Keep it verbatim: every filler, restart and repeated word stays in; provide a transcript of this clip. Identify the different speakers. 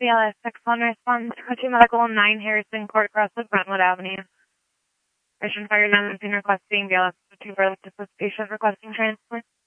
Speaker 1: B L S six one response to Medical nine Harrison Court, Crosswood, Brentwood Avenue. Mission Fire nine one requesting B L S two for elective patient requesting transport.